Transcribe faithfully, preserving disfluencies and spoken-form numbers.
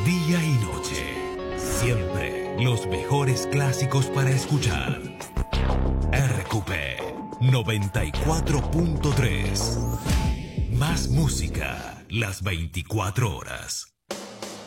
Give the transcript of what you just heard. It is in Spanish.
Día y noche. Siempre los mejores clásicos para escuchar. R Q P noventa y cuatro punto tres. Más música las veinticuatro horas.